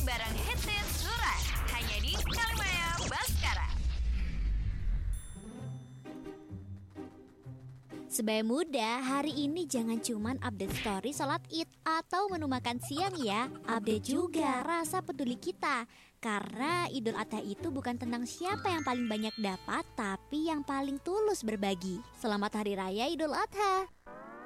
bareng hits Surat. Hanya di Kalimaya Baskara. Sebagai muda, hari ini jangan cuman update story salat Id atau menu makan siang ya. Update juga rasa peduli kita. Karena Idul Adha itu bukan tentang siapa yang paling banyak dapat, tapi yang paling tulus berbagi. Selamat Hari Raya Idul Adha.